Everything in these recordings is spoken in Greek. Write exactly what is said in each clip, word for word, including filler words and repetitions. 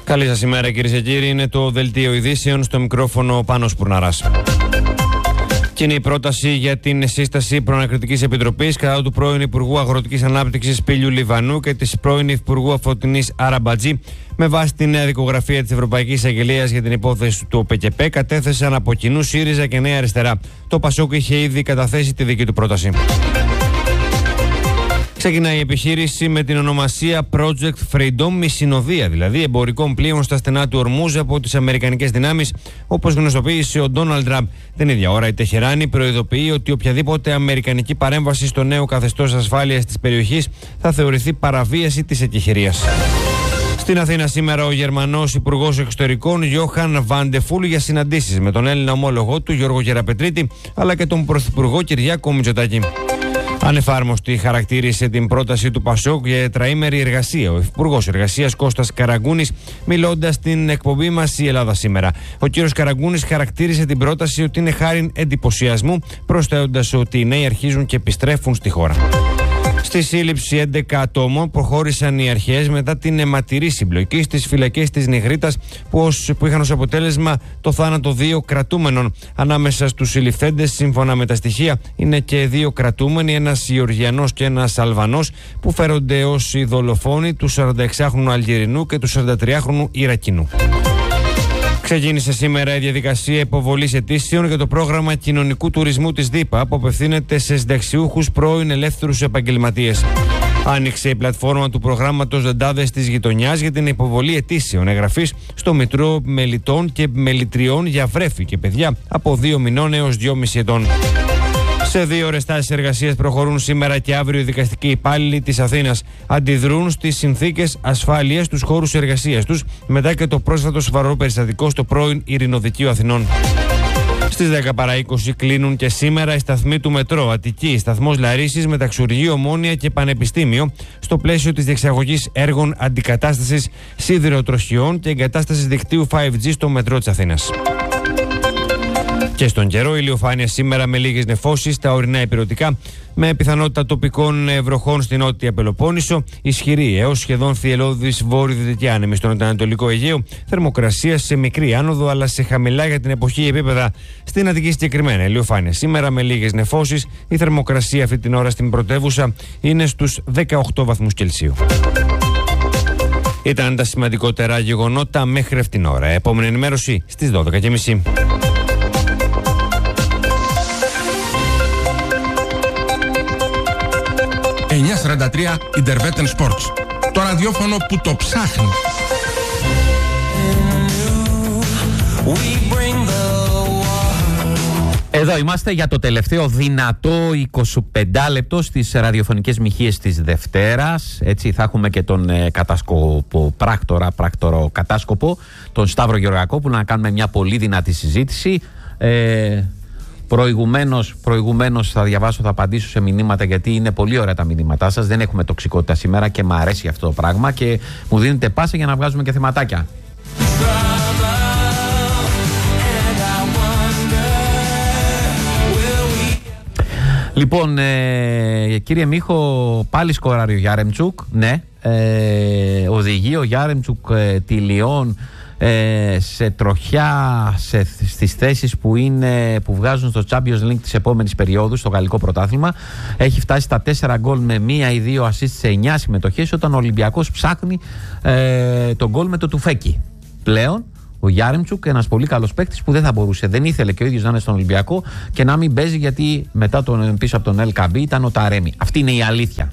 Καλή σας ημέρα, κυρίες και κύριοι. Είναι το Δελτίο Ειδήσεων, στο μικρόφωνο Πάνος Πουρναράς. Και είναι η πρόταση για την σύσταση προανακριτικής επιτροπής κατά του πρώην Υπουργού Αγροτικής Ανάπτυξης Πήλιου Λιβανού και της πρώην Υπουργού Φωτεινής Αραμπατζή, με βάση τη νέα δικογραφία της Ευρωπαϊκής Αγγελίας για την υπόθεση του ΠΚΠ, κατέθεσαν από κοινού ΣΥΡΙΖΑ και Νέα Αριστερά. Το ΠΑΣΟΚ είχε ήδη καταθέσει τη δική του πρόταση. Ξεκινάει η επιχείρηση με την ονομασία Project Freedom, η συνοδεία δηλαδή εμπορικών πλοίων στα στενά του Ορμούζ από τις αμερικανικές δυνάμεις, όπως γνωστοποίησε ο Ντόναλντ Τραμπ. Την ίδια ώρα η Τεχεράνη προειδοποιεί ότι οποιαδήποτε αμερικανική παρέμβαση στο νέο καθεστώς ασφάλειας της περιοχής θα θεωρηθεί παραβίαση της εκεχηρίας. Στην Αθήνα σήμερα ο Γερμανός Υπουργός Εξωτερικών Γιόχαν Βαντεφούλ για συναντήσεις με τον Έλληνα ομόλογό του Γιώργο Γεραπετρίτη, αλλά και τον Πρωθυπουργό Κυριάκο Μητσοτάκη. Ανεφάρμοστη χαρακτήρισε την πρόταση του ΠΑΣΟΚ για τετραήμερη εργασία ο Υπουργός Εργασίας Κώστας Καραγκούνης, μιλώντας στην εκπομπή μας Η Ελλάδα Σήμερα. Ο κύριος Καραγκούνης χαρακτήρισε την πρόταση ότι είναι χάριν εντυπωσιασμού, προσθέτοντας ότι οι νέοι αρχίζουν και επιστρέφουν στη χώρα. Στη σύλληψη έντεκα ατόμων προχώρησαν οι αρχές μετά την αιματηρή συμπλοκή στις φυλακές της Νιγρήτας, που, ως, που είχαν ως αποτέλεσμα το θάνατο δύο κρατούμενων. Ανάμεσα στους συλληφθέντες, σύμφωνα με τα στοιχεία, είναι και δύο κρατούμενοι, ένας Γεωργιανός και ένας Αλβανός, που φέρονται ως οι δολοφόνοι του σαρανταεξάχρονου Αλγερινού και του σαραντατριάχρονου Ιρακινού. Ξεκίνησε σήμερα η διαδικασία υποβολής αιτήσεων για το πρόγραμμα κοινωνικού τουρισμού της ΔΥΠΑ, που απευθύνεται σε συνταξιούχους πρώην ελεύθερους επαγγελματίες. Άνοιξε η πλατφόρμα του προγράμματος Δεντάδες της Γειτονιάς για την υποβολή αιτήσεων εγγραφής στο Μητρό Μελιτών και Μελιτριών για βρέφη και παιδιά από δύο μηνών έως δυόμισι ετών. Σε δύο ώρες τάσεις εργασίας προχωρούν σήμερα και αύριο οι δικαστικοί υπάλληλοι της Αθήνας. Αντιδρούν στις συνθήκες ασφάλειας στους χώρους εργασίας τους, μετά και το πρόσφατο σοβαρό περιστατικό στο πρώην Ειρηνοδικείο Αθηνών. Στις δέκα παρά είκοσι κλείνουν και σήμερα οι σταθμοί του Μετρό, Αττική, σταθμός Λαρίσης, Μεταξουργείο, Ομόνια και Πανεπιστήμιο, στο πλαίσιο της διεξαγωγής έργων αντικατάστασης σιδηροτροχιών και εγκατάστασης δικτύου φάιβ τζι στο Μετρό της Αθήνας. Και στον καιρό, ηλιοφάνεια σήμερα με λίγες νεφώσεις στα ορεινά ηπειρωτικά, με πιθανότητα τοπικών βροχών στην νότια Πελοπόννησο, ισχυρή έως σχεδόν θυελλώδης βόρειο-δυτική άνεμη στο νοτιοανατολικό Αιγαίο, θερμοκρασία σε μικρή άνοδο αλλά σε χαμηλά για την εποχή επίπεδα στην Αττική συγκεκριμένα. Ηλιοφάνεια σήμερα με λίγες νεφώσεις, η θερμοκρασία αυτή την ώρα στην πρωτεύουσα είναι στους δεκαοκτώ βαθμούς Κελσίου. Ήταν τα σημαντικότερα γεγονότα μέχρι αυτήν την ώρα. Επόμενη ενημέρωση στις δώδεκα και μισή. εννιά σαράντα τρία Interveten Sports. Το ραδιόφωνο που το ψάχνει. Εδώ είμαστε για το τελευταίο δυνατό εικοσιπέντε λεπτό στις ραδιοφωνικές μοιχείες της Δευτέρας. Έτσι θα έχουμε και τον ε, κατάσκοπο πράκτορα, πράκτορο κατάσκοπο, τον Σταύρο Γεωργακόπουλο, να κάνουμε μια πολύ δυνατή συζήτηση. Ε, Προηγουμένως, προηγουμένως θα διαβάσω, θα απαντήσω σε μηνύματα, γιατί είναι πολύ ωραία τα μηνύματά σας. Δεν έχουμε τοξικότητα σήμερα και μου αρέσει αυτό το πράγμα και μου δίνετε πάσα για να βγάζουμε και θεματάκια. Λοιπόν, ε, κύριε Μίχο, πάλι σκοράρει ο Γιάρεμτσουκ. Ναι, ε, οδηγεί ο Γιάρεμτσουκ ε, τη Λιόν Ε, σε τροχιά σε, στις θέσεις που, είναι, που βγάζουν στο Champions League της επόμενης περίοδου στο γαλλικό πρωτάθλημα. Έχει φτάσει στα τέσσερα γκολ με μία ή δύο assist σε εννιά συμμετοχές, όταν ο Ολυμπιακός ψάχνει ε, τον γκολ με το τουφέκι. Πλέον ο Γιάρεμτσουκ, ένας πολύ καλός παίκτης που δεν θα μπορούσε, δεν ήθελε και ο ίδιος να είναι στον Ολυμπιακό και να μην παίζει, γιατί μετά τον, πίσω από τον Ελ Καμπί ήταν ο Ταρέμι. Αυτή είναι η αλήθεια.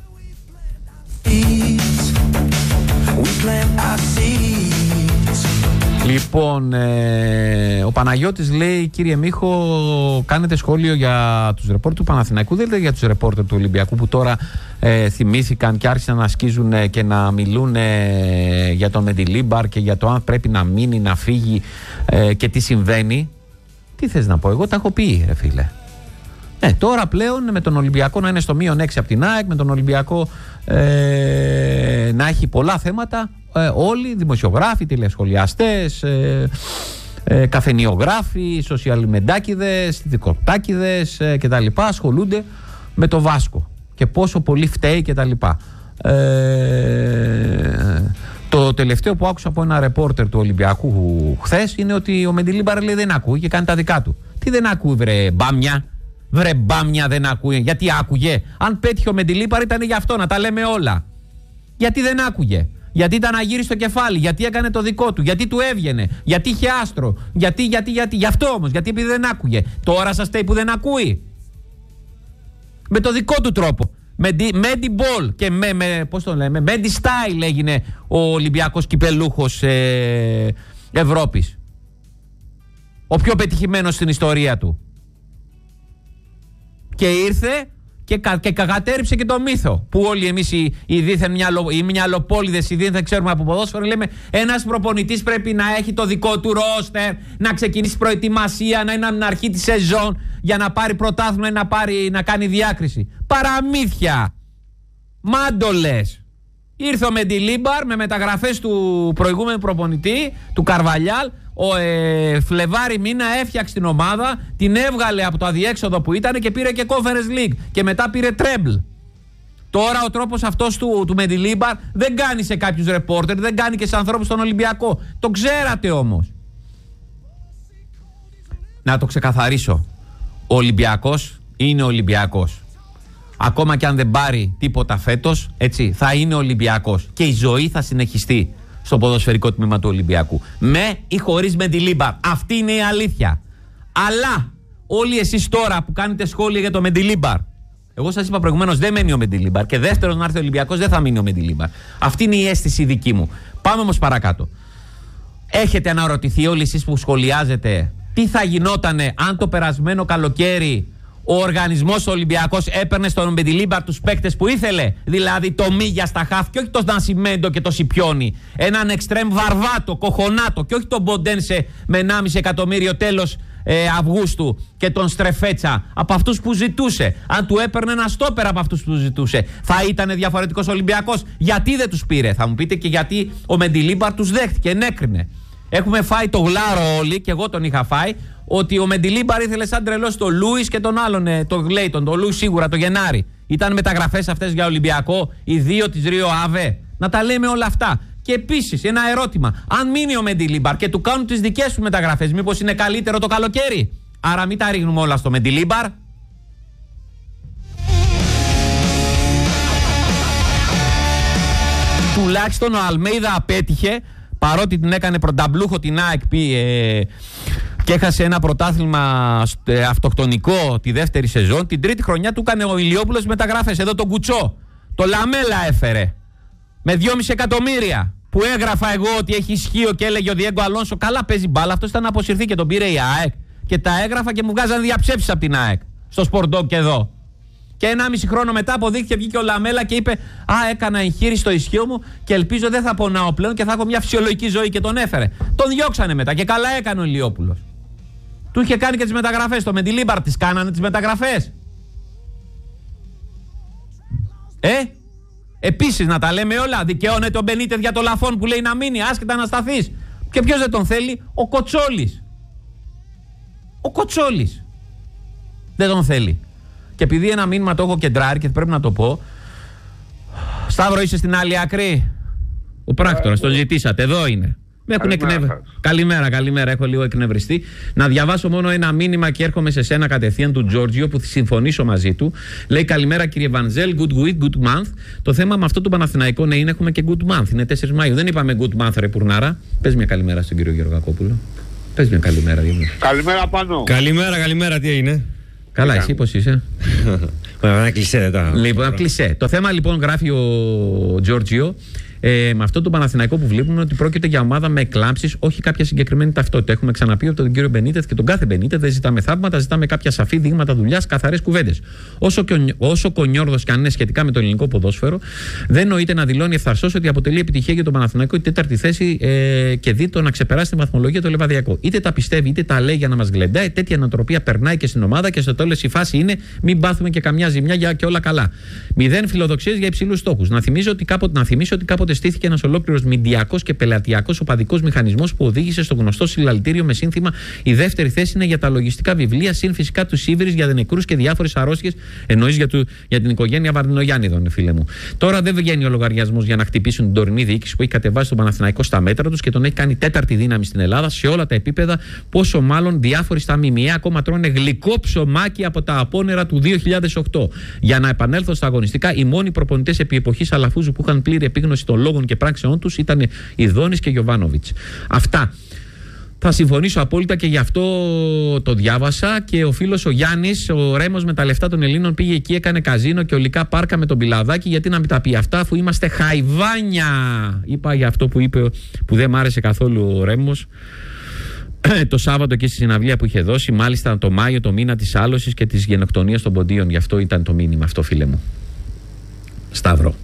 Λοιπόν, ε, ο Παναγιώτης λέει, κύριε Μίχο, κάνετε σχόλιο για τους ρεπόρτερ του Παναθηναϊκού, δεν λέτε για τους ρεπόρτερ του Ολυμπιακού, που τώρα ε, θυμήθηκαν και άρχισαν να σκίζουν ε, και να μιλούν ε, για τον Μεντιλίμπαρ και για το αν πρέπει να μείνει, να φύγει ε, και τι συμβαίνει. Τι θες να πω, εγώ τα έχω πει, ρε φίλε. Ε, τώρα πλέον με τον Ολυμπιακό να είναι στο μείον έξι από την ΑΕΚ, με τον Ολυμπιακό ε, να έχει πολλά θέματα, ε, όλοι, δημοσιογράφοι, τηλεσχολιαστές, ε, ε, καφενιογράφοι, σοσιαλιμεντάκηδες, δικοτάκηδες ε, κτλ. Ασχολούνται με το Βάσκο και πόσο πολύ φταίει κτλ. Ε, Το τελευταίο που άκουσα από ένα ρεπόρτερ του Ολυμπιακού χθες είναι ότι ο Μεντιλίμπαρ λέει δεν ακούει και κάνει τα δικά του. Τι δεν ακούει, βρε μπάμια? Βρε μπάμια δεν ακούει. Γιατί άκουγε? Αν πέτυχε ο Μεντιλίμπαρ ήταν γι' αυτό, να τα λέμε όλα. Γιατί δεν άκουγε? Γιατί ήταν αγύριστο κεφάλι, γιατί έκανε το δικό του, γιατί του έβγαινε, γιατί είχε άστρο, γιατί, γιατί, γιατί. Γι' αυτό όμως, γιατί επειδή δεν άκουγε. Τώρα σας στέει που δεν ακούει. Με το δικό του τρόπο. Με Μέντι Ball και με, με, πώς το λέμε, Μέντι Style έγινε ο Ολυμπιακός κυπελούχος ε, Ευρώπης. Ο πιο πετυχημένος στην ιστορία του. Και ήρθε και, κα, και καγατέριψε και το μύθο. Που όλοι εμείς οι, οι δίθεν μυαλο, οι μυαλοπόληδες, οι δίθεν ξέρουμε από ποδόσφαιρο, λέμε ένας προπονητής πρέπει να έχει το δικό του ρόστερ, να ξεκινήσει προετοιμασία, να είναι από την αρχή της σεζόν για να πάρει πρωτάθλημα, να, πάρει, να κάνει διάκριση. Παραμύθια. Μάντολες. Ήρθε ο Μεντιλίμπαρ με μεταγραφές του προηγούμενου προπονητή, του Καρβαλιάλ. Ο ε, Φλεβάρι μήνα έφτιαξε την ομάδα, την έβγαλε από το αδιέξοδο που ήταν και πήρε και Conference League. Και μετά πήρε Treble. Τώρα ο τρόπος αυτός του, του Μεντιλίμπαρ δεν κάνει σε κάποιους ρεπόρτερ, δεν κάνει και σε ανθρώπους στον Ολυμπιακό. Το ξέρατε όμως. Να το ξεκαθαρίσω. Ο Ολυμπιακός είναι Ολυμπιακός. Ακόμα και αν δεν πάρει τίποτα φέτος, έτσι, θα είναι Ολυμπιακός. Και η ζωή θα συνεχιστεί στο ποδοσφαιρικό τμήμα του Ολυμπιακού. Με ή χωρίς Μεντιλίμπαρ. Αυτή είναι η αλήθεια. Αλλά όλοι εσείς τώρα που κάνετε σχόλια για το Μεντιλίμπαρ, εγώ σας είπα προηγουμένως δεν μένει ο Μεντιλίμπαρ. Και δεύτερον, να έρθει ο Ολυμπιακός, δεν θα μείνει ο Μεντιλίμπαρ. Αυτή είναι η αίσθηση δική μου. Πάμε όμως παρακάτω. Έχετε αναρωτηθεί όλοι εσείς που σχολιάζετε τι θα γινότανε αν το περασμένο καλοκαίρι ο οργανισμός Ολυμπιακός έπαιρνε στον Μεντιλίμπαρ τους παίκτες που ήθελε? Δηλαδή το Μίγια στα χαφ και όχι το Νασιμέντο και το Σιπιόνι. Έναν εξτρέμ Βαρβάτο, Κοχονάτο και όχι τον Μποντένσε με ενάμιση εκατομμύριο τέλος ε, Αυγούστου και τον Στρεφέτσα από αυτούς που ζητούσε. Αν του έπαιρνε ένα στόπερ από αυτούς που ζητούσε, θα ήταν διαφορετικός Ολυμπιακός. Γιατί δεν τους πήρε? Θα μου πείτε και γιατί ο Μεντιλίμπαρ τους δέχτηκε, ενέκρινε. Έχουμε φάει το γλάρο όλοι, και εγώ τον είχα φάει, ότι ο Μεντιλίμπαρ ήθελε σαν τρελός τον Λούις και τον άλλον, ε, τον Γκλέιτον. Τον Λούις σίγουρα, το Γενάρη. Ήταν μεταγραφές αυτές για Ολυμπιακό, οι δύο της Ρίο Αβέ. Να τα λέμε όλα αυτά. Και επίσης ένα ερώτημα. Αν μείνει ο Μεντιλίμπαρ και του κάνουν τις δικές του μεταγραφές, μήπως είναι καλύτερο το καλοκαίρι? Άρα μην τα ρίχνουμε όλα στο Μεντιλίμπαρ. Τουλάχιστον ο Αλμέιδα απέτυχε, παρότι την έκανε πρωταμπλούχο την ΑΕΚ ε, και έχασε ένα πρωτάθλημα ε, αυτοκτονικό τη δεύτερη σεζόν. Την τρίτη χρονιά του έκανε ο Ηλιόπουλος μεταγράφες. Εδώ τον Κουτσό, το Λαμέλα έφερε με δυόμισι εκατομμύρια. Που έγραφα εγώ ότι έχει ισχύο και έλεγε ο Διέγκο Αλόνσο καλά παίζει μπάλα. Αυτό ήταν να αποσυρθεί και τον πήρε η ΑΕΚ. Και τα έγραφα και μου βγάζαν διαψεύσεις από την ΑΕΚ στο Σπορντόκ και εδώ. Και ένα μισή χρόνο μετά αποδείχθηκε, βγήκε ο Λαμέλα και είπε: Α, έκανα εγχείρηση στο ισχύο μου και ελπίζω δεν θα πονάω πλέον και θα έχω μια φυσιολογική ζωή. Και τον έφερε. Τον διώξανε μετά και καλά έκανε ο Ηλιόπουλος. Του είχε κάνει και τις μεταγραφές. Το Μεντιλίμπαρ τις κάνανε τις μεταγραφές. Ε, επίσης να τα λέμε όλα. Δικαιώνεται ο Μπενίτεθ για το Λαφόν που λέει να μείνει, άσχετα να σταθείς. Και ποιος δεν τον θέλει? Ο Κοτσόλης. Ο Κοτσόλης δεν τον θέλει. Και επειδή ένα μήνυμα το έχω κεντράρει και πρέπει να το πω. Σταύρο, είσαι στην άλλη άκρη? Ο πράκτορας, τον ζητήσατε, εδώ είναι. Με έχουν εκνευ... Καλημέρα, καλημέρα. Έχω λίγο εκνευριστεί. Να διαβάσω μόνο ένα μήνυμα και έρχομαι σε σένα κατευθείαν του Τζόρτζιο που θα συμφωνήσω μαζί του. Λέει: Καλημέρα κύριε Βανζέλ, good week, good month. Το θέμα με αυτό το Παναθηναϊκό ναι, είναι έχουμε και good month. Είναι τέσσερις Μαΐου. Δεν είπαμε good month, ρε Πουρνάρα. Πες μια καλημέρα στον κύριο Γεωργακόπουλο. Πες μια καλημέρα, Διέμου. Καλημέρα πάνω. Καλημέρα, καλημέρα, τι έγινε? Καλά, εσύ πώς είσαι? Ένα κλισέ, δεν Λοιπόν, ένα κλισέ. Το θέμα λοιπόν γράφει ο Τζόρτζιο. Ε, με αυτό το Παναθηναϊκό που βλέπουμε ότι πρόκειται για ομάδα με εκλάμψεις, όχι κάποια συγκεκριμένη ταυτότητα. Έχουμε ξαναπεί από τον κύριο Μπενίτεθ και τον κάθε Μπενίτεθ δεν ζητάμε θαύματα, ζητάμε κάποια σαφή δείγματα δουλειάς, καθαρές κουβέντες. Όσο, όσο κονιόρδος και αν είναι σχετικά με το ελληνικό ποδόσφαιρο, δεν νοείται να δηλώνει ευθαρσώς ότι αποτελεί επιτυχία για τον Παναθηναϊκό η τέταρτη θέση ε, και δει το να ξεπεράσει τη βαθμολογία το Λεβαδιακό. Είτε τα πιστεύει είτε τα λέει για να μας γλεντάει, τέτοια ανατροπία περνάει και στην ομάδα και στο τέλος η φάση είναι μην πάθουμε και καμιά ζημιά για και όλα καλά. Μηδέν φιλοδοξίες για υψηλούς στόχους. Να θυμίσω ότι κάποτε, να θυμίσω ότι κάποτε στήθηκε ένας ολόκληρος μηντιακός και πελατειακός οπαδικός μηχανισμός που οδήγησε στο γνωστό συλλαλητήριο με σύνθημα «Η δεύτερη θέση είναι για τα λογιστικά βιβλία, συν φυσικά του Σίβηρης για νεκρούς και διάφορες αρρώστιες». Εννοείς για, για την οικογένεια Βαρδινογιάννηδων, φίλε μου. Τώρα δεν βγαίνει ο λογαριασμός για να χτυπήσουν την τωρινή διοίκηση που έχει κατεβάσει τον Παναθηναϊκό στα μέτρα τους και τον έχει κάνει τέταρτη δύναμη στην Ελλάδα σε όλα τα επίπεδα. Πόσο μάλλον διάφοροι στα ΜΜΕ ακόμα τρώνε γλυκό ψωμάκι από τα απόνερα του δύο χιλιάδες οκτώ. Για να επανέλθω στα αγωνιστικά, οι μόνοι προπονητές επί εποχής Αλαφούζου που είχαν πλήρη επίγνωση των λόγων και πράξεών τους ήταν Ιδώνης και Γιοβάνοβιτς. Αυτά. Θα συμφωνήσω απόλυτα και γι' αυτό το διάβασα. Και ο φίλος ο Γιάννης, ο Ρέμος με τα λεφτά των Ελλήνων πήγε εκεί, έκανε καζίνο και ολικά πάρκα με τον Πιλαδάκη. Γιατί να μην τα πει αυτά, αφού είμαστε χαϊβάνια. Είπα για αυτό που είπε, που δεν μ' άρεσε καθόλου ο Ρέμος το Σάββατο και στη συναυλία που είχε δώσει, μάλιστα το Μάιο, το μήνα της άλωσης και της γενοκτονίας των ποντίων. Γι' αυτό ήταν το μήνυμα αυτό, φίλε μου. Σταύρο.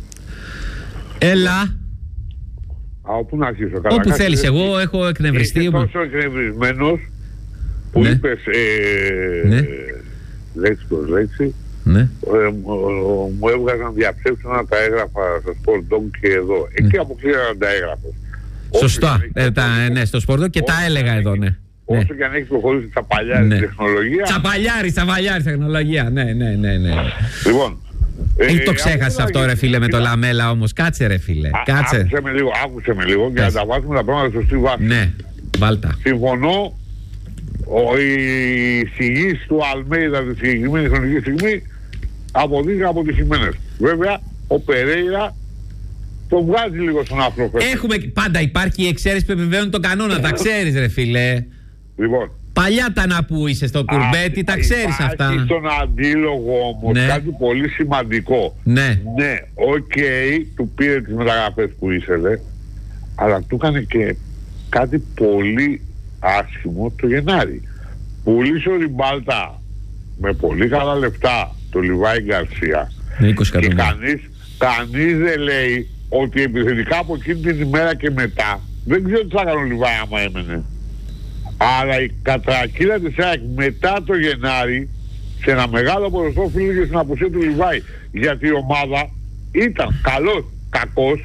Έλα. Όπου να αρχίσω. Όπου θέλεις. Εγώ έχω εκνευριστεί. Είσαι τόσο εκνευρισμένος που ναι. είπες ε, ναι. λέξη προς λέξη. Ναι. Ε, μου έβγαζαν διαψεύσινα τα έγραφα στο Sport Dog και εδώ. Εκεί ναι. αποκλείαν τα έγραφα. Σωστά. Ε, τα, ναι, στο Sport Dog και τα έλεγα εδώ, ναι. Όσο ναι. και αν έχει προχωρήσει τσαπαλιάρη ναι. τεχνολογία. Τσαπαλιάρη, τσαπαλιάρη τεχνολογία. Ναι, ναι, ναι, ναι. Λοιπόν. Ε, το ξέχασες αυτό, ρε φίλε, με το Λαμέλα όμως. Κάτσε, ρε φίλε. Α, Κάτσε. Άκουσε με λίγο, άκουσε με λίγο για να τα βάζουμε τα πράγματα στο σωστή βάση. Ναι, βάλτα. Συμφωνώ. Ο, οι εισηγήσεις του Αλμέιδα τη συγκεκριμένη χρονική στιγμή αποδείχθηκαν αποτυχημένες. Βέβαια, ο Περέιρα το βγάζει λίγο στον αφρό. Έχουμε, πάντα υπάρχει η εξαίρεση που επιβεβαιώνει τον κανόνα. Τα ξέρεις, ρε φίλε. Λοιπόν. Παλιά τα να που είσαι στο κουρμπέτι, τα ξέρεις αυτά. Υπάρχει στον αντίλογο όμως ναι. κάτι πολύ σημαντικό. Ναι. Ναι, οκ, okay, του πήρε τις μεταγραφές που ήθελε, αλλά του έκανε και κάτι πολύ άσχημο το Γενάρη. Πούλησε ο Ριμπάλτα με πολύ καλά λεφτά το Λιβάη Γκαρσία. Ναι, είκοσι και κανείς, κανείς δεν λέει ότι επιθετικά από εκείνη την ημέρα και μετά δεν ξέρω τι θα έκανε ο Λιβάη άμα έμενε. Αλλά η κατρακύλα της ΑΕΚ μετά το Γενάρη σε ένα μεγάλο ποσοστό οφείλεται στην απουσία του Λιβάη, γιατί η ομάδα ήταν καλός, κακός,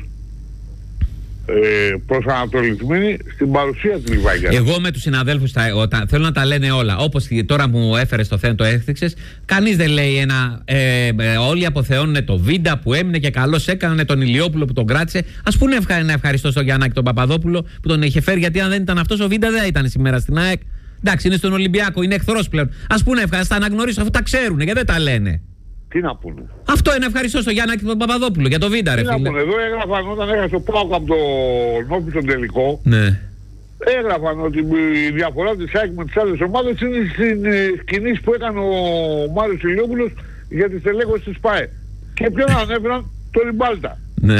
ε, προσανατολισμένη στην παρουσία του Λιβάη. Εγώ με τους συναδέλφους θα, όταν, θέλω να τα λένε όλα. Όπως τώρα μου έφερες το θέμα, το έθιξες. Κανείς δεν λέει ένα. Ε, ε, όλοι αποθεώνουν το Βίντα που έμεινε και καλώς έκαναν, τον Ηλιόπουλο που τον κράτησε. Ας πούνε ένα ευχαριστώ στον Γιαννάκη τον Παπαδόπουλο που τον είχε φέρει, γιατί αν δεν ήταν αυτός ο Βίντα δεν ήταν σήμερα στην ΑΕΚ. Εντάξει, είναι στον Ολυμπιακό, είναι εχθρός πλέον. Ας πούνε ευχαριστώ, τα αναγνωρίσω αφού τα ξέρουν, γιατί δεν τα λένε. Τι να πούνε. Αυτό είναι ευχαριστώ στον Γιάννακη τον Παπαδόπουλο για το Βίντα, ρε φίλε. Τι να πούνε. Εδώ έγραφαν όταν έχασε το Πάοκ από το Νόφι στον τελικό. Ναι. Έγραφαν ότι η διαφορά της ΑΕΚ με τις άλλες ομάδες είναι στην κινήσεις που έκανε ο Μάριος Ηλιόπουλος για τη στελέχωση της ΠΑΕ. Και ποιον ανέφεραν, το Ριμπάλτα. Ναι.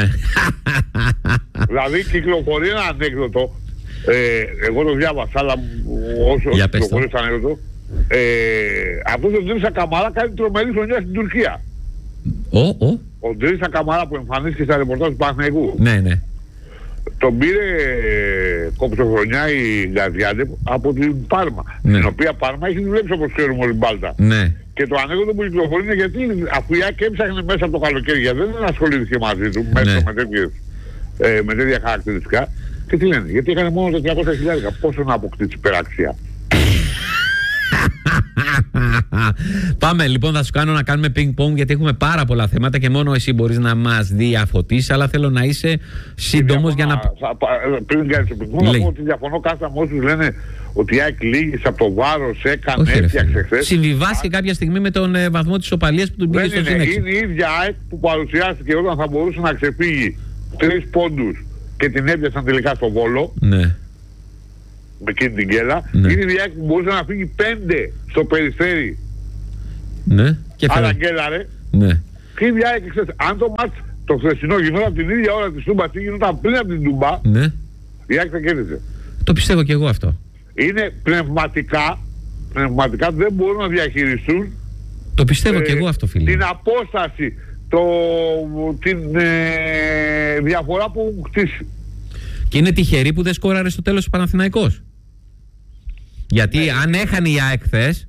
Δηλαδή κυκλοφορεί ένα ανέκδοτο. Ε, εγώ το διάβασα, αλλά όσο κυκλοφορεί το ανέκδοτο. Ε, αυτός ο Ντρίσα Καμαρά κάνει τρομερή χρονιά στην Τουρκία. Ο, ο. Ο Ντρίσα Καμαρά που εμφανίστηκε στα ρεπορτάζ του Παναθηναϊκού. Ναι, ναι. Τον πήρε κοψοχρονιά η Γκαζιάντεπ από την Πάρμα. Ναι. Την οποία Πάρμα έχει δουλέψει όπως ξέρουμε ο Ριμπάλτα. Ναι. Και το ανέκδοτο που κυκλοφορεί είναι γιατί αφού η ΑΕΚ έψαχνε μέσα από το καλοκαίρι, γιατί δεν ασχολήθηκε μαζί του μέσα ναι. με, τέτοιες, ε, με τέτοια χαρακτηριστικά. Και τι λένε, γιατί έκανε μόνο τα τριακόσια χιλιάδες. Πόσο να αποκτήσει υπεραξία. Πάμε λοιπόν, θα σου κάνω να κάνουμε ping-pong γιατί έχουμε πάρα πολλά θέματα και μόνο εσύ μπορείς να μας διαφωτίσεις, αλλά θέλω να είσαι σύντομος για να... Θα, πριν κάνεις το ping-pong, να πω ότι διαφωνώ κάθετα με όσους λένε ότι η ΑΕΚ λύγησε από το βάρος, έκανε, έφτιαξε χθες. Συμβιβάστηκε κάποια στιγμή με τον ε, βαθμό της ισοπαλίας που του πήγε στο σύννεξο. Είναι η ίδια ΑΕΚ που παρουσιάστηκε όταν θα μπορούσε να ξεφύγει τρεις πόντους και την έπιασαν τελικά στο Βόλο. Ναι. Με εκείνη την γκέλα. Ναι. Είναι η διάκριση που μπορούσε να φύγει πέντε στο Περιστέρι. Ναι. Και άρα γκέλα ρε. Ναι. Και η διάκριση, αν το μάτς το χθεσινό γινόταν την ίδια ώρα της Τούμπας ή γινόταν πριν από την Τούμπα, ναι. Η διάκριση θα κέρδισε. Το πιστεύω και εγώ αυτό. Είναι πνευματικά, πνευματικά δεν μπορούν να διαχειριστούν. Το πιστεύω ε, και εγώ αυτό, φίλε. Την απόσταση, το, την ε, διαφορά που έχουν χτίσει. Και είναι τυχεροί που δεν σκόραρε στο τέλος ο Παναθηναϊκός. Γιατί ναι. αν έχανε η ΑΕΚ χθες.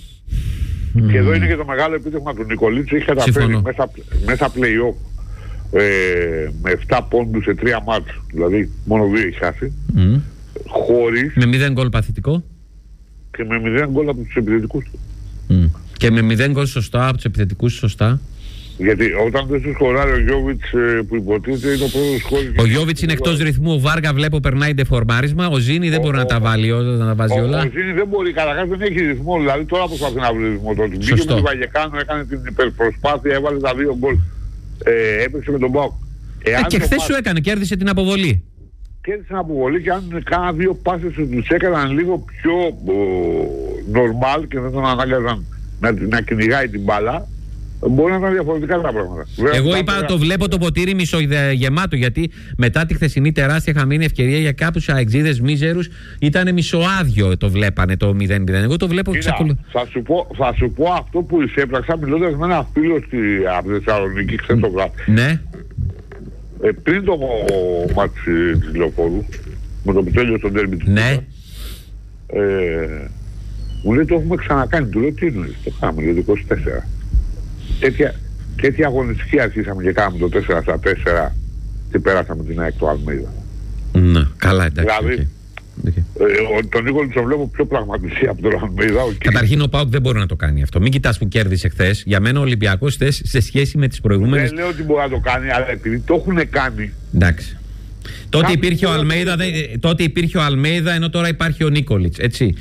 Και mm. εδώ είναι και το μεγάλο επίτευγμα του Νικολίτσου. Έχει καταφέρει μέσα, μέσα play-off ε, με επτά πόντους σε τρία μάτς, δηλαδή μόνο δύο έχει χάσει, mm. χωρίς... Με μηδέν γκολ παθητικό. Και με μηδέν γκολ από τους επιθετικούς του. Mm. Και με μηδέν γκολ σωστά από τους επιθετικούς σωστά. Γιατί όταν δεν σου σκοράρει ο Γιώβιτς που υποτίθεται είναι ο πρώτος χώρος. Ο Γιώβιτς είναι εκτός ρυθμού. Ο Βάργα βλέπω περνάει ντεφορμάρισμα. Ο Ζήνη δεν ο, μπορεί ο, να τα βάλει να τα βάζει ο, όλα. Ο Ζήνη δεν μπορεί, καταρχάς δεν έχει ρυθμό. Δηλαδή τώρα προσπαθεί να βρει ρυθμό. Τότε μπήκε με τον Βαγεκάνο, έκανε την υπερπροσπάθεια, έβαλε τα δύο γκολ. Ε, έπαιξε με τον Μπάουκ. Ε, και χθες σου έκανε, κέρδισε την αποβολή. Κέρδισε την αποβολή και αν κάνα δύο πάσες τους έκαναν λίγο πιο normal και δεν τον ανάγκαζαν να, να κυνηγάει την μπάλα. Μπορεί να ήταν διαφορετικά τα πράγματα. Εγώ είπα το βλέπω το ποτήρι μισογεμάτο, γιατί μετά τη χθεσινή τεράστια χαμένη ευκαιρία για κάποιους αεξίδες μίζερους ήταν μισοάδιο το βλέπανε το μηδέν μηδέν. Εγώ το βλέπω ξεκολου... θα, σου πω, θα σου πω αυτό που εισέπραξα μιλώντας με ένα φίλο στη, από τη Θεσσαλονίκη, ξέρεις το βράδυ. Ναι. Ε, πριν το μάτι της Λεωφόρου, με το πιτέλιο στον τέρμι της ναι. ε, μου λέει το έχουμε ξανακάνει. Του λέω τι είναι, το κάναμε για το είκοσι τέσσερα. Τέτοια, τέτοια αγωνιστική αρχίσαμε και κάναμε το τέσσερα στα τέσσερα και πέρασαμε την ΑΕΚ του Αλμέιδα. Ναι, καλά, εντάξει. Δηλαδή, okay. ε, τον Νίκολη τον βλέπω πιο πραγματιστή από τον Αλμέιδα. Καταρχήν ο ΠΑΟΚ δεν μπορεί να το κάνει αυτό. Μην κοιτάς που κέρδισε χθες. Για μένα ο Ολυμπιακός χθες σε σχέση με τις προηγούμενες. Δεν λέω ότι μπορεί να το κάνει, αλλά επειδή το έχουν κάνει. Εντάξει. Τότε υπήρχε, ο Αλμέιδα, δε, τότε υπήρχε ο Αλμέιδα, ενώ τώρα υπάρχει ο Νίκολιτς, έτσι.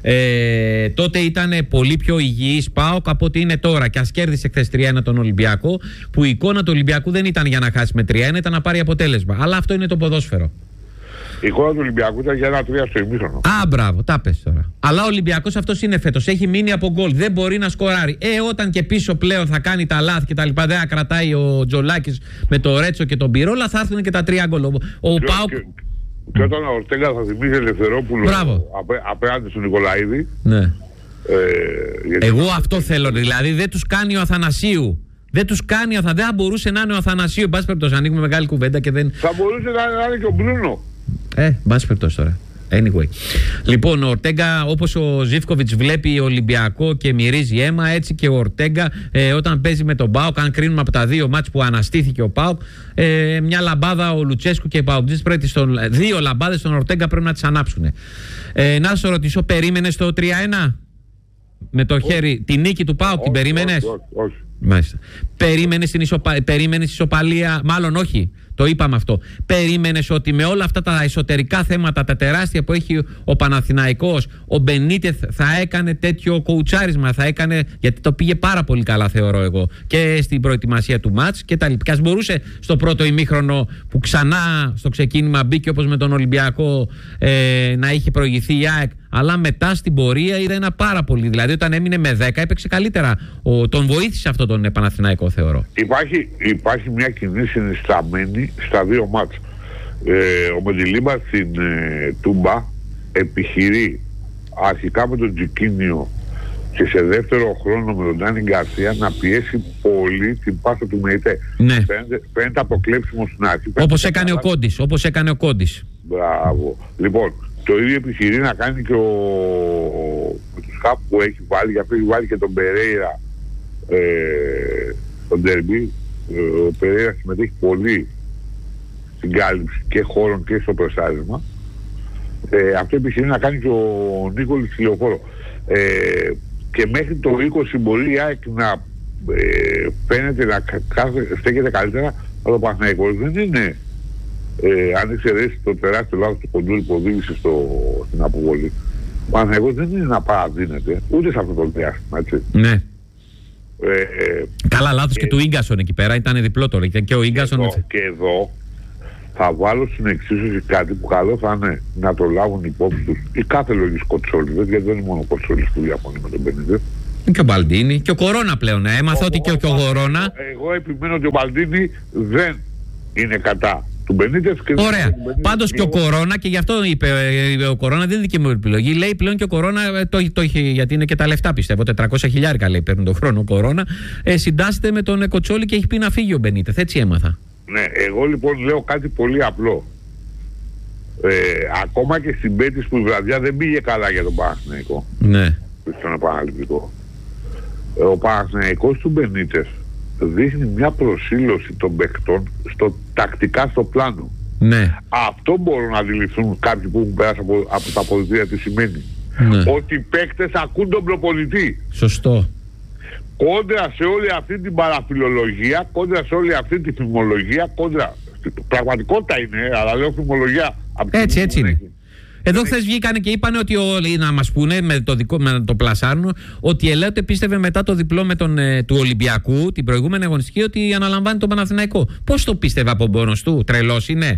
Ε, τότε ήταν πολύ πιο υγιής ΠΑΟΚ από ό,τι είναι τώρα. Και ας κέρδισε χθες τρία ένα τον Ολυμπιακό, που η εικόνα του Ολυμπιακού δεν ήταν για να χάσει με τρία ένα, ήταν να πάρει αποτέλεσμα. Αλλά αυτό είναι το ποδόσφαιρο. Η εικόνα του Ολυμπιακού ήταν για ένα τρία στο ημίχρονο. Α, μπράβο, τα πες τώρα. Αλλά ο Ολυμπιακός αυτός είναι φέτος. Έχει μείνει από γκολ. Δεν μπορεί να σκοράρει. Ε, όταν και πίσω πλέον θα κάνει τα λάθη και τα λοιπά, δεν θα κρατάει ο Τζολάκης με το Ρέτσο και τον Πυρόλα, θα έρθουν και τα τρία γκολ. Ο Πάοκ. Και, και όταν ο Ορτέγκα θα θυμίζει Ελευθερόπουλο απέ, απέναντι στον Νικολαίδη. Ναι. Ε, γιατί... Εγώ αυτό θέλω. Δηλαδή δεν τους κάνει ο Αθανασίου. Δεν τους κάνει ο Αθανασίου. Δεν θα μπορούσε να είναι ο Αθανασίου. Εν πάση περιπτώσει, ανοίγουμε μεγάλη κουβέντα και δεν. Θα μπορούσε να είναι και ο Μπρούνο. Ε, μπας περιπτώσει τώρα. Anyway. Λοιπόν, ο Ορτέγκα, όπως ο Ζίβκοβιτς βλέπει Ολυμπιακό και μυρίζει αίμα, έτσι και ο Ορτέγκα ε, όταν παίζει με τον ΠΑΟΚ, αν κρίνουμε από τα δύο μάτς που αναστήθηκε ο ΠΑΟΚ, ε, μια λαμπάδα ο Λουτσέσκου και οι ΠΑΟΚτζής πρέπει στον, δύο λαμπάδες στον Ορτέγκα πρέπει να τις ανάψουν. Ε, να σου ρωτήσω, περίμενες το τρία ένα με το όχι. χέρι, τη νίκη του ΠΑΟΚ, την περίμενες? Όχι, όχι. Μάλιστα. Περίμενες την ισοπα... περίμενες ισοπαλία, μάλλον όχι. Το είπαμε αυτό. Περίμενες ότι με όλα αυτά τα εσωτερικά θέματα, τα τεράστια που έχει ο Παναθηναϊκός, ο Μπενίτεθ θα έκανε τέτοιο κοουτσάρισμα, θα έκανε, γιατί το πήγε πάρα πολύ καλά θεωρώ εγώ, και στην προετοιμασία του μάτς και τα λοιπά. Και ας μπορούσε στο πρώτο ημίχρονο που ξανά στο ξεκίνημα μπήκε όπως με τον Ολυμπιακό ε, να είχε προηγηθεί η ΑΕΚ, αλλά μετά στην πορεία είδα ένα πάρα πολύ. Δηλαδή όταν έμεινε με δέκα έπαιξε καλύτερα. Ο, τον βοήθησε αυτό τον Παναθηναϊκό θεωρώ. Υπάρχει, υπάρχει μια κοινή συνισταμένη στα δύο μάτς. Ε, ο Μεντιλίμπα στην ε, Τούμπα επιχειρεί αρχικά με τον Τζικίνιο και σε δεύτερο χρόνο με τον Ντάνι Γκαρσία να πιέσει πολύ την πάσα του Μεϊτέ. Ναι. Φαίνεται, φαίνεται αποκλέψιμο στην αρχή. Όπως έκανε ο Κόντις. Όπως έκανε ο Κόντις. Μπράβο. Λοιπόν, το ίδιο επιχειρεί να κάνει και ο, με τους χαπ που έχει βάλει, γιατί έχει βάλει και τον Περέιρα ε, τον Ντέρμπι. Ο Περέιρα συμμετέχει πολύ στην κάλυψη και χώρων και στο πρεσάρισμα. Ε, αυτό επιχειρεί να κάνει και ο Νίκολης στη Λεωφόρο. Ε, και μέχρι το είκοσι μπορεί η ΑΕΚ να ε, φαίνεται να κάθε, στέκεται καλύτερα, αλλά ο Παναθηναϊκός δεν είναι. Ε, αν εξαιρέσει το τεράστιο λάθος του Κοντούρη που οδήγησε στην αποβολή, ο Παναθηναϊκός δεν είναι να παραδίνεται ούτε σε αυτό το διάστημα, έτσι. Ναι. Ε, ε, Καλά, λάθος και, και του Ίγκασον εκεί πέρα, ήταν διπλό τώρα. Και, ο Ίγκασον... και, εδώ, και εδώ θα βάλω στην εξίσωση κάτι που καλό θα είναι να το λάβουν υπόψη τους οι κάθε λογικοί κοτσόλιδες, γιατί δεν είναι μόνο ο Κοτσόλης που διαφωνεί με τον Μπενίτεθ. Και ο Μπαλντίνη και ο Κορώνα πλέον. Έμαθα ότι και ο, και ο Κορώνα. Εγώ επιμένω ότι ο Μπαλντίνη δεν είναι κατά του Μπενίτεθ. Ωραία. Πάντως και ο Κορώνα, και γι' αυτό είπε ο Κορώνα, δεν είναι δική μου επιλογή. Λέει πλέον και ο Κορώνα, το, το έχει, γιατί είναι και τα λεφτά πιστεύω. τετρακόσια χιλιάρικα λέει παίρνουν τον χρόνο ο Κορώνα. Ε, συντάσσεται με τον Κοτσόλη και έχει πει να φύγει ο Μπενίτεθ. Έτσι έμαθα. Ναι, εγώ λοιπόν λέω κάτι πολύ απλό. Ε, ακόμα και στην Πέτης που η βραδιά δεν πήγε καλά για τον Παναθηναϊκό. Ναι. Στον επαναληπτικό. Ε, ο Παναθηναϊκός του Μπενίτεθ δείχνει μια προσήλωση των παικτών στο, τακτικά στο πλάνο. Ναι. Αυτό μπορούν να αντιληφθούν κάποιοι που έχουν περάσει από, από τα αποδυτήρια τι σημαίνει. Ναι. Ότι οι παίκτες ακούν τον προπονητή. Σωστό. Κόντρα σε όλη αυτή την παραφιλολογία, κόντρα σε όλη αυτή τη φημολογία, κόντρα. Πραγματικότητα είναι, αλλά λέω φημολογία. Έτσι, έτσι είναι. Εδώ χθες βγήκανε και είπαν ότι όλοι να μας πούνε με το, δικό, με το πλασάρνο ότι η Ελέοτε πίστευε μετά το διπλό με τον, ε, του Ολυμπιακού την προηγούμενη αγωνιστική ότι αναλαμβάνει τον Παναθηναϊκό. Πώς το πίστευε από μόνος του, τρελός είναι?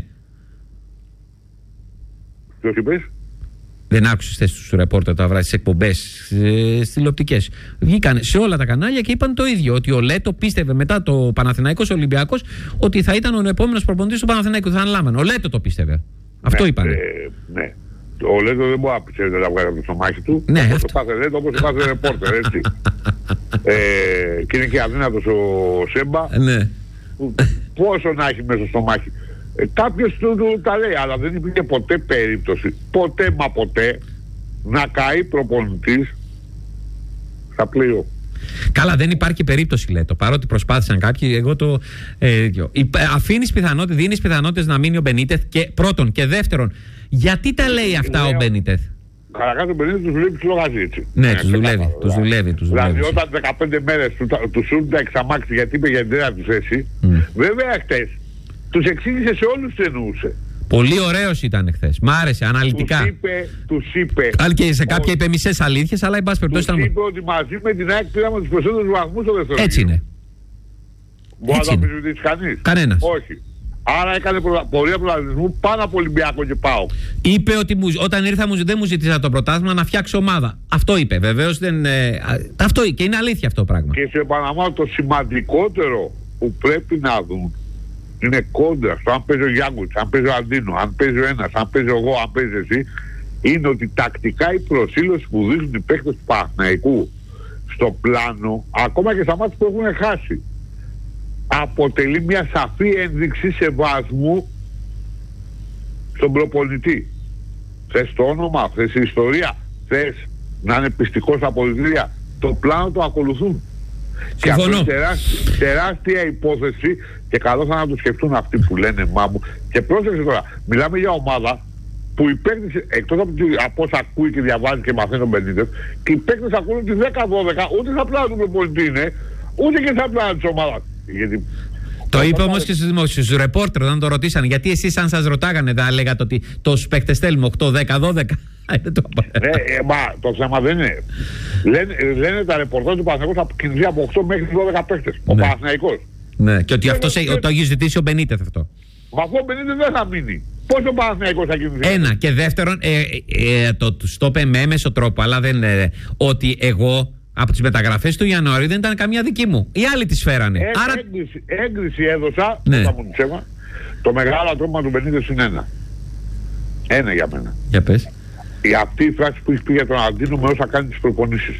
Ποιος είπες? Δεν άκουσες θες τους ρεπόρτερ τα βράδυ στις εκπομπές, ε, στις τηλεοπτικές? Βγήκαν σε όλα τα κανάλια και είπαν το ίδιο. Ότι ο Λέτο πίστευε μετά το Παναθηναϊκός Ολυμπιακός ότι θα ήταν ο επόμενος προπονητής του Παναθηναϊκού. Θα αναλάμβανε. Ο Λέτο το πίστευε. Αυτό ναι, είπανε. Ε, ναι. Ο Λέτο δεν μπορεί να πιστεύει να βγάλει από το στομάχι του. Ναι, όπως αυτό. το κάθε Λέτο, όπως το κάθε ρεπόρτερ, έτσι. ε, και είναι και αδύνατος ο Σέμπα. Ναι. Πόσο να έχει μέσα στο στομάχι. Ε, κάποιος του, του τα λέει, αλλά δεν υπήρχε ποτέ περίπτωση, ποτέ μα ποτέ, να καεί προπονητής στα πλοίο. Καλά, δεν υπάρχει περίπτωση, Λέτο. Παρότι προσπάθησαν κάποιοι, εγώ το. Ε, αφήνεις πιθανότητες, δίνεις πιθανότητες να μείνει ο Μπενίτεθ. Και πρώτον και δεύτερον, γιατί τα λέει αυτά ναι, ο Μπενίτεθ? Καταρχάς ο Μπενίτεθ τους δουλεύει ψιλογαζί, έτσι. Ναι, ναι τους δουλεύει, τους δουλεύει, τους δουλεύει. Δηλαδή όταν δεκαπέντε μέρες του, του σούρουν τα εξαμάξει γιατί είπε για την τέταρτη θέση, mm. βέβαια χτες τους εξήγησε σε όλους τι εννοούσε. Πολύ ωραίος ήταν χθες. Μ' άρεσε αναλυτικά. Τους είπε, τους είπε. Αν και σε κάποια είπε μισές αλήθειες, αλλά εν πάση περιπτώσει τους ήταν. είπε ότι μαζί με την ΑΕΚ πήραμε τους περισσότερους βαθμούς στο δεύτερο. Έτσι είναι. Μπορεί να το αμφισβητήσει κανείς? Κανένας. Όχι. Άρα έκανε πορεία πρωταθλητισμού πάνω από Ολυμπιακό και ΠΑΟΚ. Είπε ότι μου, όταν ήρθα μου, δεν μου ζήτησα το πρωτάθλημα να φτιάξω ομάδα. Αυτό είπε. Βεβαίως δεν. Ε, αυτό και είναι αλήθεια αυτό το πράγμα. Και σε επαναλαμβάνω, το σημαντικότερο που πρέπει να δουν είναι κόντρα στο αν παίζει ο Γιάνγκουτς, αν παίζει ο Αντίνο, αν παίζει ο ένας, αν παίζω εγώ, αν παίζει εσύ. Είναι ότι τακτικά η προσήλωση που δείχνουν οι παίκτες του Παναθηναϊκού στο πλάνο, ακόμα και στα μάτια που έχουν χάσει, αποτελεί μια σαφή ένδειξη σεβασμού στον προπονητή. Θες το όνομα, θες η ιστορία, θες να είναι πιστικός στα αποδυτήρια, το πλάνο το ακολουθούν. Συμφωνώ. Και αυτό είναι τεράστια, τεράστια υπόθεση και καλό θα να το σκεφτούν αυτοί που λένε μάμου. Και πρόσεξε τώρα, μιλάμε για ομάδα που οι παίκτες, εκτός από, από όσα ακούει και διαβάζει και μαθαίνει τον Μπενίτεθ, και οι παίκτες ακούνε ότι δέκα δώδεκα ούτε στα πλάνα του προπονητή είναι, ούτε και στα πλάνα της ομάδας. Γιατί... Το είπε όμως και στους δημόσιους, στους ρεπόρτερ, όταν το ρωτήσανε. Γιατί εσείς, αν σας ρωτάγανε, θα λέγατε ότι τόσους παίκτες θέλουμε, οκτώ, δέκα, δώδεκα. Ναι, ε, μα το θέμα δεν είναι. Λένε, λένε τα ρεπορτάζ του Παναθηναϊκού θα κινηθεί από οκτώ μέχρι δώδεκα παίκτες. Ο ναι. Παναθηναϊκός. Ναι, και ότι αυτό το, το έχει ζητήσει ο Μπενίτεθ αυτό. Μα αυτό ο Μπενίτεθ δεν θα μείνει. Πώς ο Παναθηναϊκός θα κινηθεί? Ένα. Και δεύτερον, ε, ε, ε, το, το, το είπε με έμεσο τρόπο, αλλά δεν είναι ότι εγώ από τις μεταγραφές του Ιανουαρίου δεν ήταν καμία δική μου. Οι άλλοι τις φέρανε. Ε, Άρα... έγκριση, έγκριση έδωσα. Ναι. Θα μου ψέμα. Το μεγάλο τρόμα του Μπενίτεθ είναι ένα. Ένα για μένα. Για πες. Η, αυτή η φράση που έχει πει για τον Αντίνο με όσα κάνει τις προπονήσεις.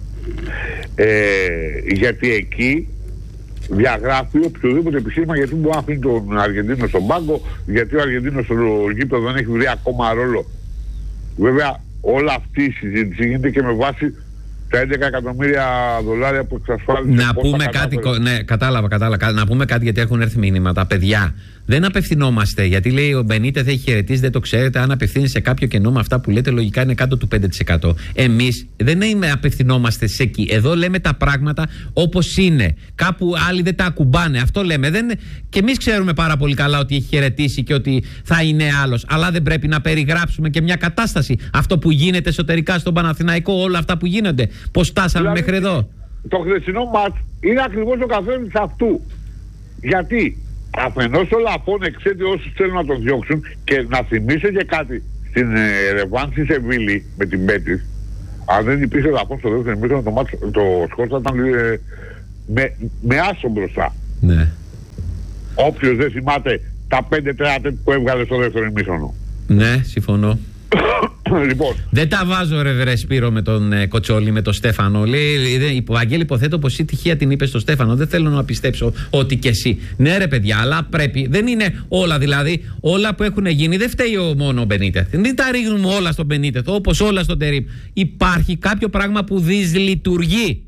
Ε, γιατί εκεί διαγράφει οποιοδήποτε επιχείρημα γιατί μπορεί να αφήνει τον Αργεντίνο στον πάγκο, γιατί ο Αργεντίνος στο γήπεδο δεν έχει βρει ακόμα ρόλο. Βέβαια όλα αυτή η συζήτηση γίνεται και με βάση τα έντεκα εκατομμύρια δολάρια που εξασφάλισε. Να πούμε κάτι, ναι, κατάλαβα, κατάλαβα. Να πούμε κάτι γιατί έχουν έρθει μήνυματα. Παιδιά, δεν απευθυνόμαστε. Γιατί λέει ο Μπενίτεθ έχει χαιρετήσει, δεν το ξέρετε. Αν απευθύνει σε κάποιο κενό με αυτά που λέτε, λογικά είναι κάτω του πέντε τοις εκατό. Εμείς δεν είμαι, απευθυνόμαστε σε εκεί. Εδώ λέμε τα πράγματα όπως είναι. Κάπου άλλοι δεν τα ακουμπάνε. Αυτό λέμε. Δεν... Και εμείς ξέρουμε πάρα πολύ καλά ότι έχει χαιρετήσει και ότι θα είναι άλλος. Αλλά δεν πρέπει να περιγράψουμε και μια κατάσταση. Αυτό που γίνεται εσωτερικά στον Παναθηναϊκό, όλα αυτά που γίνονται. Πώς φτάσαμε δηλαδή, μέχρι εδώ. Το χθεσινό μάτς είναι ακριβώς ο καθένας αυτού. Γιατί αφενός ο Λαφών εξέτει όσους θέλουν να τον διώξουν και να θυμίσει και κάτι στην ε, Ρεβάνση Σεβίλη με την Μπέτης. Αν δεν υπήρχε ο Λαφών στο δεύτερο ημίχρονο, το, μάτς, το σκορ θα ήταν ε, με, με άσο μπροστά. Ναι. Όποιος δεν θυμάται τα πέντε τριάντα που έβγαλε στο δεύτερο ημίχρονο. Ναι, συμφωνώ. Λοιπόν. Δεν τα βάζω ρε, ρε Σπύρο με τον ε, Κοτσόλη, με τον Στέφανο. Λέει, Αγγέλη, υποθέτω πως η τυχαία την είπε στο Στέφανο. Δεν θέλω να πιστέψω ότι και εσύ. Ναι, ρε παιδιά, αλλά πρέπει. Δεν είναι όλα δηλαδή. Όλα που έχουν γίνει δεν φταίει ο, μόνο ο Μπενίτεθ. Μην τα ρίχνουμε όλα στον Μπενίτεθ, όπως όλα στον Τερίμ. Υπάρχει κάποιο πράγμα που δυσλειτουργεί.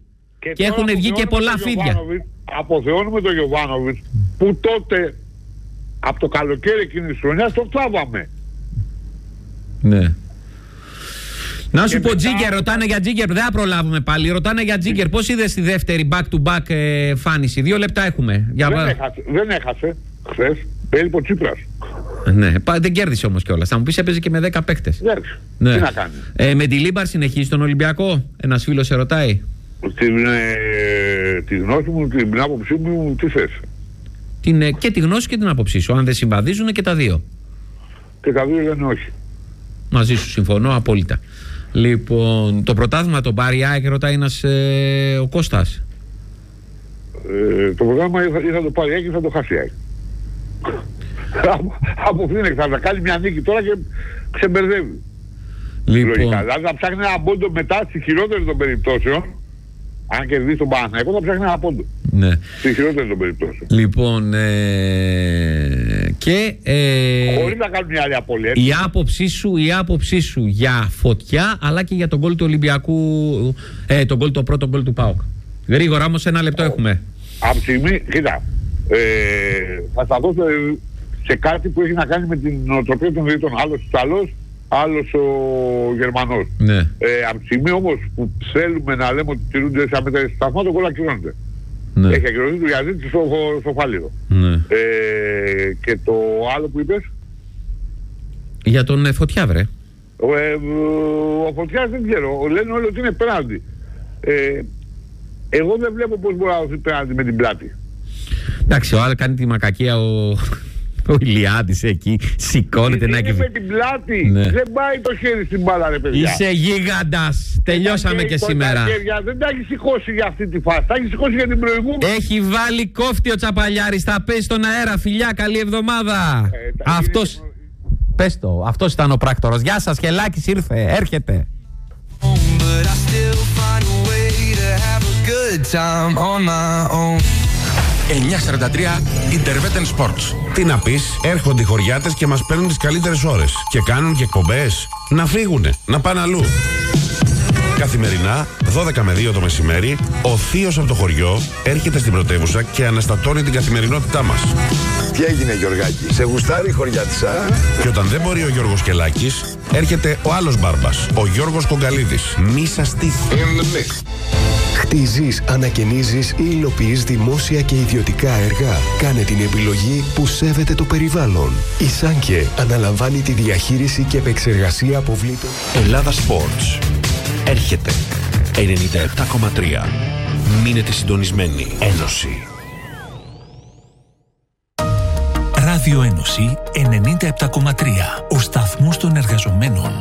Και, και έχουν βγει και πολλά φίδια. Αποθεώνουμε τον Γιοβάνοβιτς που τότε από το καλοκαίρι εκείνης της χρονιάς το τράβαμε. Ναι. Να σου πω, Τζίγκερ, ρωτάνε για Τζίγκερ. Δεν θα προλάβουμε πάλι. Ρωτάνε για Τζίγκερ. Πώς είδες τη δεύτερη back-to-back ε, εμφάνιση? Δύο λεπτά έχουμε. Για... Δεν, έχασε, δεν έχασε. Χθες έλειπε ο Τσίπρας. Ναι, δεν κέρδισε όμως κιόλας. Θα μου πεις έπαιζε και με δέκα παίκτες. Ναι. Τι να κάνει. Ε, με τη Λίμπαρ συνεχίζει τον Ολυμπιακό? Ένας φίλος σε ρωτάει. Την, ε, τη γνώση μου, την άποψή μου, τι θες? Την, ε, και τη γνώση και την άποψή σου. Αν δεν συμβαδίζουν και τα δύο. Και τα δύο λένε όχι. Μαζί σου συμφωνώ απόλυτα. Λοιπόν, το πρωτάθλημα τον πάρει η ΑΕΚ, ρωτάει ένας ε, ο Κώστας. Ε, το πρωτάθλημα ή θα το πάρει η ΑΕΚ ή θα το χάσει η ΑΕΚ. Από αυτήν θα κάνει μια νίκη τώρα και ξεμπερδεύει. Λοιπόν. Λογικά. Δηλαδή θα ψάχνει ένα πόντο μετά στη χειρότερη των περιπτώσεων. Αν κερδίσει τον Παναθηναϊκό θα ψάχνει ένα πόντο. Ναι. Στη χειρότερη των περιπτώσεων. Λοιπόν, ε, και ε, χωρίς να κάνουν μια άλλη απώλεια. Η άποψή σου, η άποψή σου για Φωτιά, αλλά και για τον γκολ του Ολυμπιακού, ε, τον γκολ, το πρώτο γκολ του ΠΑΟΚ. Γρήγορα όμως, ένα λεπτό έχουμε. Από τη στιγμή, κοίτα, ε, θα σταθώ σε κάτι που έχει να κάνει με την νοοτροπία των διαιτητών. Άλλος ο Ιταλός, άλλος ο Γερμανός. Ναι. Ε, από τη στιγμή όμως που θέλουμε να λέμε ότι τηρούνται σε αμέτρηση σταθμά, το γκολ ακυρώνεται. Ναι. Έχει ακυρωθεί του Γιαζίτη στο, στο Φάληρο. Ναι. Ε, και το άλλο που είπες? Για τον ε, Φωτιά, βρε. Ο, ε, ο Φωτιάς δεν ξέρω. Λένε όλοι ότι είναι πέναλτι. Ε, εγώ δεν βλέπω πώς μπορεί να δώσει πέναλτι με την πλάτη. Εντάξει, ο άλλο κάνει τη μακακία, ο, ο Ηλιάδης εκεί σηκώνεται να είναι με την πλάτη. Ναι. Δεν πάει το χέρι στην μπάλα, ρε παιδιά. Είσαι γίγαντας. Τελειώσαμε και, και σήμερα. Χέρια, δεν τα έχει σηκώσει για αυτή τη φάση. Τα έχει σηκώσει για την προηγούμενη. Έχει βάλει κόφτη ο Τσαπαλιάρης. Θα παίζει στον αέρα. Φιλιά, καλή εβδομάδα. Ε, αυτός είναι... Πες το, αυτός ήταν ο πράκτορος. Γεια σας, Χελάκης ήρθε, έρχεται. εννιά σαράντα τρία Interveten Sports. Τι να πεις, έρχονται οι χωριάτες και μας παίρνουν τις καλύτερες ώρες και κάνουν και εκπομπές. Να φύγουνε, να πάνε αλλού. Καθημερινά, δώδεκα με δύο το μεσημέρι, ο θείος από το χωριό έρχεται στην πρωτεύουσα και αναστατώνει την καθημερινότητά μας. Τι έγινε, Γιωργάκη, σε γουστάρει η χωριάτισσα? Και όταν δεν μπορεί ο Γιώργος Κελάκης, έρχεται ο άλλος μπάρμπας, ο Γιώργος Κογκαλίδης. Μη σας τύχει. Χτίζεις, ανακαινίζεις ή υλοποιείς δημόσια και ιδιωτικά έργα? Κάνε την επιλογή που σέβεται το περιβάλλον. Η Σάνκε αναλαμβάνει τη διαχείριση και επεξεργασία αποβλήτων. Ελλάδα Sports. Έρχεται. ενενήντα επτά κόμμα τρία. Μείνετε συντονισμένοι. Ένωση. Ράδιο Ένωση ενενήντα επτά κόμμα τρία. Ο σταθμός των εργαζομένων.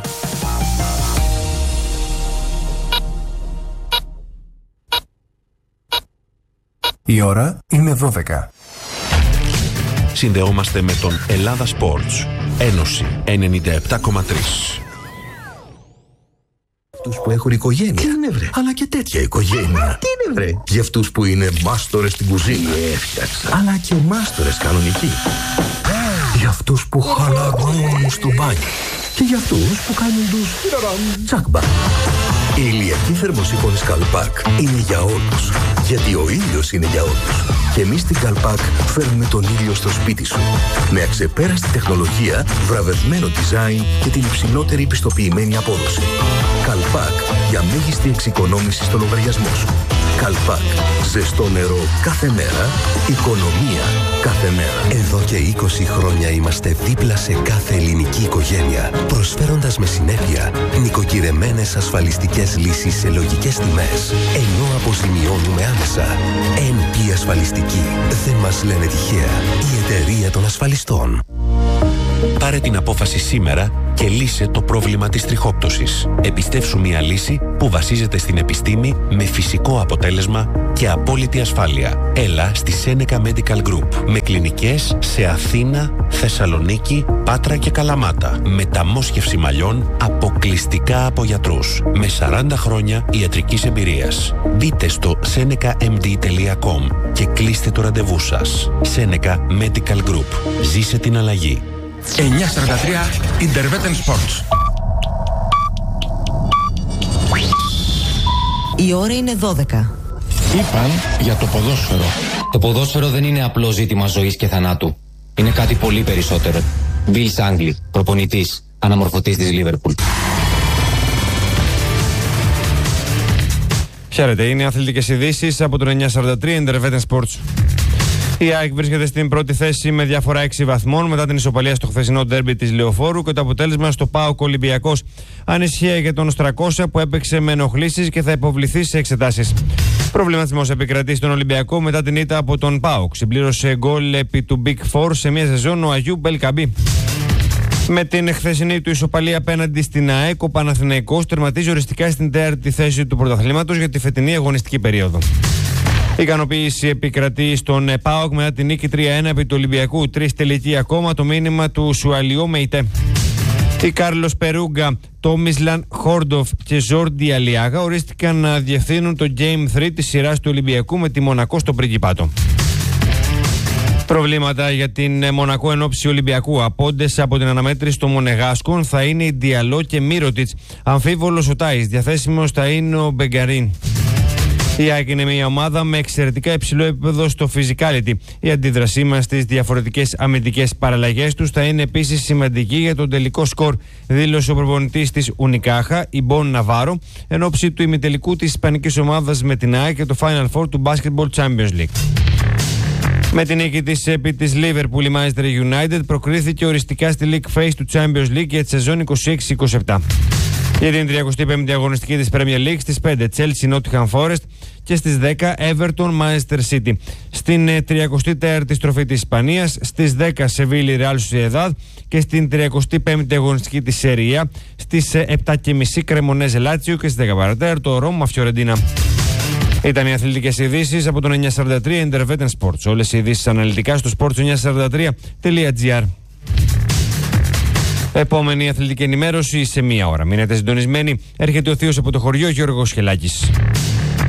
Η ώρα είναι δώδεκα. Συνδεόμαστε με τον Ελλάδα Sports. Ένωση ενενήντα επτά κόμμα τρία. Αυτούς που έχουν οικογένεια. Τι είναι, βρε? Αλλά και τέτοια οικογένεια. Τι είναι, βρε? Για αυτούς που είναι μάστορες στην κουζίνα. Έφτιαξα. Αλλά και μάστορες κανονικοί. Για αυτούς που χαλαρώνουν στο μπάνιο. Και για αυτούς που κάνουν τους τσάκμπα. Η ηλιακή θερμοσύφωνη Καλπάκ είναι για όλους. Γιατί ο ήλιος είναι για όλους. Και εμείς στην Καλπάκ φέρνουμε τον ήλιο στο σπίτι σου. Με αξεπέραστη τεχνολογία, βραβευμένο design και την υψηλότερη πιστοποιημένη απόδοση. Καλπάκ για μέγιστη εξοικονόμηση στο λογαριασμό σου. Καλπάκ. Ζεστό νερό κάθε μέρα. Οικονομία κάθε μέρα. Εδώ και είκοσι χρόνια είμαστε δίπλα σε κάθε ελληνική οικογένεια. Προσφέροντας με συνέπεια νοικοκυρεμένες ασφαλιστικές λύσεις σε λογικές τιμές. Ενώ αποζημιώνουμε άμεσα. εν πι Ασφαλιστική. Δεν μας λένε τυχαία. Η εταιρεία των ασφαλιστών. Πάρε την απόφαση σήμερα και λύσε το πρόβλημα της τριχόπτωσης. Επιστεύσου μια λύση που βασίζεται στην επιστήμη με φυσικό αποτέλεσμα και απόλυτη ασφάλεια. Έλα στη Seneca Medical Group με κλινικές σε Αθήνα, Θεσσαλονίκη, Πάτρα και Καλαμάτα. Μεταμόσχευση μαλλιών αποκλειστικά από γιατρούς. Με σαράντα χρόνια ιατρικής εμπειρίας. Μπείτε στο seneca m d τελεία com και κλείστε το ραντεβού σας. Seneca Medical Group. Ζήσε την αλλαγή. εννιά σαράντα τρία Interveten Sports. Η ώρα είναι δώδεκα. είπαν για το ποδόσφαιρο. Το ποδόσφαιρο δεν είναι απλό ζήτημα ζωής και θανάτου. Είναι κάτι πολύ περισσότερο. Bill Shankly, προπονητής, αναμορφωτής της Λίβερπουλ. Χαίρετε, είναι αθλητικές ειδήσεις από το εννιακόσια σαράντα τρία Intervetten Sports. Η ΑΕΚ βρίσκεται στην πρώτη θέση με διαφορά έξι βαθμών μετά την ισοπαλία στο χθεσινό ντέρμπι της Λεωφόρου και το αποτέλεσμα στο ΠΑΟΚ Ολυμπιακός. Ανησυχία για τον Στρακώσα που έπαιξε με ενοχλήσεις και θα υποβληθεί σε εξετάσεις. Προβληματισμός επικρατεί στον Ολυμπιακό μετά την ήττα από τον ΠΑΟΚ. Συμπλήρωσε γκολ επί του Big Four σε μια σεζόν ο Αγιού Μπελκαμπή. Με την χθεσινή του ισοπαλία απέναντι στην ΑΕΚ, ο Παναθηναϊκός τερματίζει οριστικά στην τέταρτη θέση του πρωταθλήματος για τη φετινή αγωνιστική περίοδο. Η ικανοποίηση επικρατεί στον ΠΑΟΚ μετά την νίκη τρία ένα επί του Ολυμπιακού. Τρεις τελικοί ακόμα, το μήνυμα του Σουαλιό Μεϊτέ. Οι Κάρλος Περούγκα, Τόμισλαν Χόρντοφ και Ζόρντι Αλιάγα ορίστηκαν να διευθύνουν το Game τρία της σειράς του Ολυμπιακού με τη Μονακό στο Πριγκιπάτο. Προβλήματα για την Μονακό εν ώψη Ολυμπιακού. Απόντες από την αναμέτρηση των Μονεγάσκων θα είναι η Διαλό και Μύρωτιτς. Αμφίβολος ο Τάις, διαθέσιμος θα είναι ο Μπεγκαρίν. Η ΑΕΚ είναι μια ομάδα με εξαιρετικά υψηλό επίπεδο στο physicality. Η αντίδρασή μας στις διαφορετικές αμυντικές παραλλαγές τους θα είναι επίσης σημαντική για τον τελικό σκορ, δήλωσε ο προπονητής της Ουνικάχα, Ιμπόν Ναβάρο, εν ώψη του ημιτελικού της ισπανικής ομάδας με την ΑΕΚ και το Final Four του Basketball Champions League. Με την νίκη της επί της Liverpool, η Manchester United προκρίθηκε οριστικά στη League Phase του Champions League για τη σεζόν είκοσι έξι είκοσι επτά. Για την τριακοστή πέμπτη αγωνιστική της Premier League στις πέντε Chelsea Nottingham Forest και στις δέκα Everton Manchester City. Στην τριακοστή τέταρτη στροφή της Ισπανίας στις δέκα Sevilla Real Sociedad και στην τριακοστή πέμπτη αγωνιστική της Serie A στις επτά και μισή Cremonese Lazio και στις δέκα παρά το Roma Fiorentina. Ήταν οι αθλητικές ειδήσεις από τον εννιακόσια σαράντα τρία Intervetten Sports. Όλες οι ειδήσεις αναλυτικά στο σπορτ εννιακόσια σαράντα τρία τελεία τζι άρ. Επόμενη αθλητική ενημέρωση σε μία ώρα. Μείνετε συντονισμένοι. Έρχεται ο θείος από το χωριό Γιώργος Χελάκης.